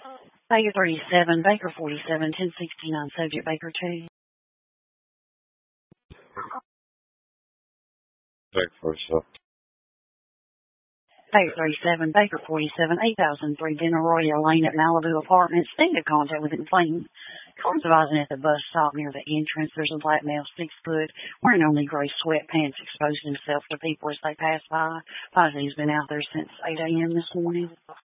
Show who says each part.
Speaker 1: Baker 37, Baker 47, 1069, subject Baker 2.
Speaker 2: Baker 47.
Speaker 1: Baker 37, Baker 47, 8003, Dinner Royal Lane at Malibu Apartments. Staying in contact with McLean. Comes advising at the bus stop near the entrance. There's a black male, 6 foot, wearing only gray sweatpants, exposing himself to people as they pass by. He's been out there since 8 a.m. this morning.